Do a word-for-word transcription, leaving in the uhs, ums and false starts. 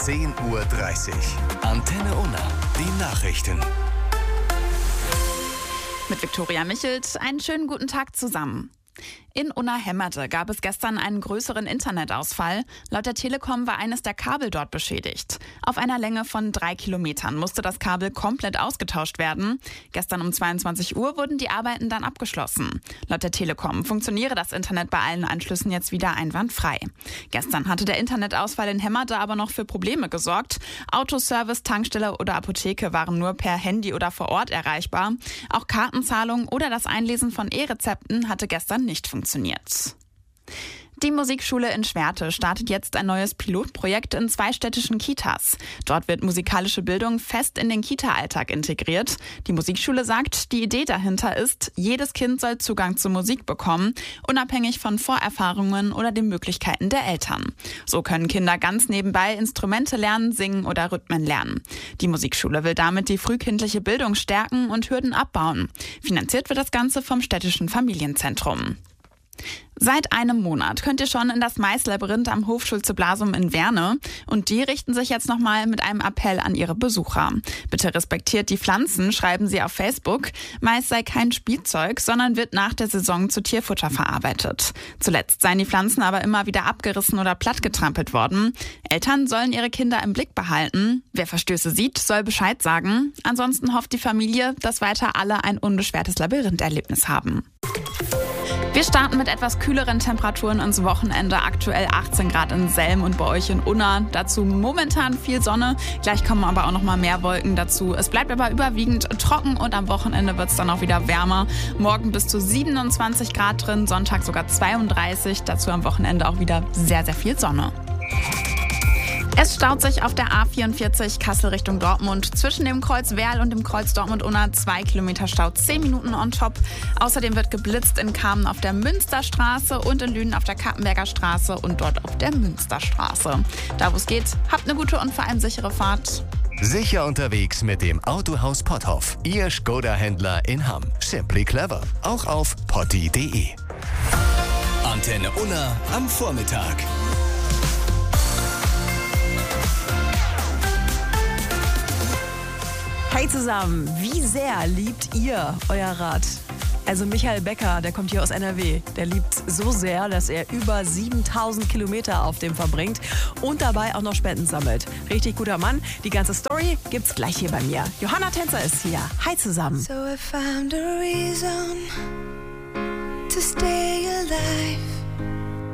zehn Uhr dreißig. Antenne Unna. Die Nachrichten. Mit Viktoria Michelt, einen schönen guten Tag zusammen. In Unna-Hemmerte gab es gestern einen größeren Internetausfall. Laut der Telekom war eines der Kabel dort beschädigt. Auf einer Länge von drei Kilometern musste das Kabel komplett ausgetauscht werden. Gestern um zweiundzwanzig Uhr wurden die Arbeiten dann abgeschlossen. Laut der Telekom funktioniere das Internet bei allen Anschlüssen jetzt wieder einwandfrei. Gestern hatte der Internetausfall in Hemmerte aber noch für Probleme gesorgt. Autoservice, Tankstelle oder Apotheke waren nur per Handy oder vor Ort erreichbar. Auch Kartenzahlung oder das Einlesen von E-Rezepten hatte gestern nicht funktioniert. Die Musikschule in Schwerte startet jetzt ein neues Pilotprojekt in zwei städtischen Kitas. Dort wird musikalische Bildung fest in den Kita-Alltag integriert. Die Musikschule sagt, die Idee dahinter ist, jedes Kind soll Zugang zur Musik bekommen, unabhängig von Vorerfahrungen oder den Möglichkeiten der Eltern. So können Kinder ganz nebenbei Instrumente lernen, singen oder Rhythmen lernen. Die Musikschule will damit die frühkindliche Bildung stärken und Hürden abbauen. Finanziert wird das Ganze vom städtischen Familienzentrum. Seit einem Monat könnt ihr schon in das Maislabyrinth am Hofschulze-Blasum in Werne. Und die richten sich jetzt nochmal mit einem Appell an ihre Besucher. Bitte respektiert die Pflanzen, schreiben sie auf Facebook. Mais sei kein Spielzeug, sondern wird nach der Saison zu Tierfutter verarbeitet. Zuletzt seien die Pflanzen aber immer wieder abgerissen oder plattgetrampelt worden. Eltern sollen ihre Kinder im Blick behalten. Wer Verstöße sieht, soll Bescheid sagen. Ansonsten hofft die Familie, dass weiter alle ein unbeschwertes Labyrintherlebnis haben. Wir starten mit etwas kühleren Temperaturen ins Wochenende. Aktuell achtzehn Grad in Selm und bei euch in Unna. Dazu momentan viel Sonne. Gleich kommen aber auch noch mal mehr Wolken dazu. Es bleibt aber überwiegend trocken und am Wochenende wird es dann auch wieder wärmer. Morgen bis zu siebenundzwanzig Grad drin, Sonntag sogar zweiunddreißig. Dazu am Wochenende auch wieder sehr, sehr viel Sonne. Es staut sich auf der A vierundvierzig Kassel Richtung Dortmund. Zwischen dem Kreuz Werl und dem Kreuz Dortmund-Unna zwei Kilometer Stau, zehn Minuten on top. Außerdem wird geblitzt in Kamen auf der Münsterstraße und in Lünen auf der Kappenberger Straße und dort auf der Münsterstraße. Da wo es geht, habt eine gute und vor allem sichere Fahrt. Sicher unterwegs mit dem Autohaus Potthoff. Ihr Skoda-Händler in Hamm. Simply clever. Auch auf potti punkt de. Antenne Unna am Vormittag. Hi zusammen, wie sehr liebt ihr euer Rad? Also Michael Becker, der kommt hier aus N R W, der liebt so sehr, dass er über siebentausend Kilometer auf dem verbringt und dabei auch noch Spenden sammelt. Richtig guter Mann. Die ganze Story gibt's gleich hier bei mir. Johanna Tänzer ist hier. Hi zusammen. So I found a reason to stay alive.